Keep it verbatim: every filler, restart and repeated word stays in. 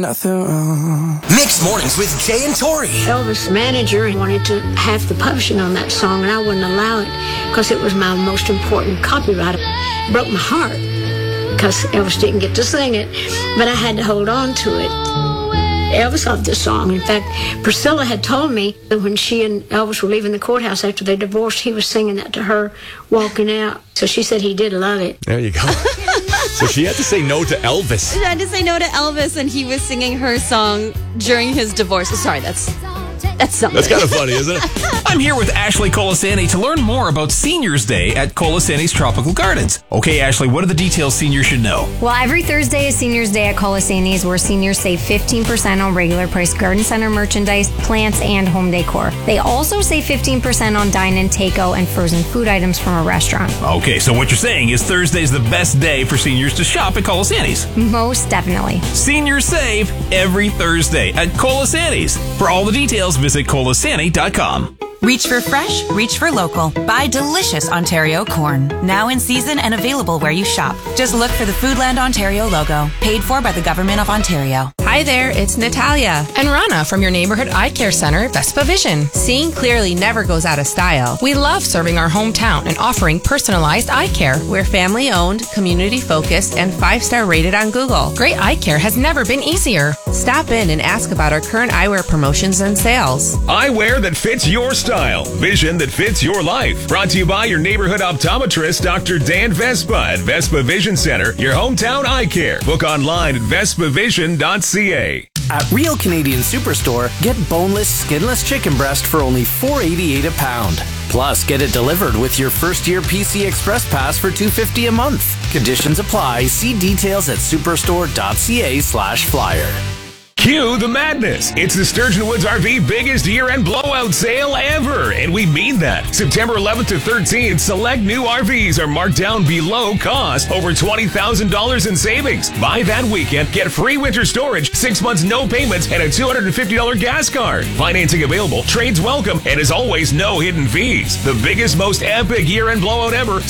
Nothing wrong. Mixed Mornings with Jay and Tori. Elvis' manager wanted to have the publishing on that song, and I wouldn't allow it because it was my most important copyright. It broke my heart because Elvis didn't get to sing it, but I had to hold on to it. Elvis loved this song. In fact, Priscilla had told me that when she and Elvis were leaving the courthouse after they divorced, he was singing that to her walking out. So she said he did love it. There you go. So she had to say no to Elvis. She had to say no to Elvis, and he was singing her song during his divorce. Sorry, that's that's something. That's kind of funny, isn't it? I'm here with Ashley Colasani to learn more about Seniors Day at Colasani's Tropical Gardens. Okay, Ashley, what are the details seniors should know? Well, every Thursday is Seniors Day at Colasani's, where seniors save fifteen percent on regular price garden center merchandise, plants, and home decor. They also save fifteen percent on dine-in, takeout, and frozen food items from a restaurant. Okay, so what you're saying is Thursday's the best day for seniors to shop at Colasani's. Most definitely. Seniors save every Thursday at Colasani's. For all the details, visit colasani dot com. Reach for fresh, reach for local. Buy delicious Ontario corn. Now in season and available where you shop. Just look for the Foodland Ontario logo. Paid for by the Government of Ontario. Hi there, it's Natalia and Rana from your neighborhood eye care center, Vespa Vision. Seeing clearly never goes out of style. We love serving our hometown and offering personalized eye care. We're family owned, community focused, and five star rated on Google. Great eye care has never been easier. Stop in and ask about our current eyewear promotions and sales. Eyewear that fits your style. Vision that fits your life. Brought to you by your neighborhood optometrist, Doctor Dan Vespa at Vespa Vision Center, your hometown eye care. Book online at vespa vision dot c a. At Real Canadian Superstore, get boneless, skinless chicken breast for only four eighty-eight a pound. Plus, get it delivered with your first year P C Express Pass for two fifty a month. Conditions apply. See details at superstore dot c a slash flyer. Cue the madness. It's the Sturgeon Woods R V biggest year-end blowout sale ever, and we mean that. September eleventh to thirteenth, select new R Vs are marked down below cost, over twenty thousand dollars in savings. Buy that weekend, get free winter storage, six months no payments, and a two hundred fifty dollars gas card. Financing available, trades welcome, and as always, no hidden fees. The biggest, most epic year-end blowout ever.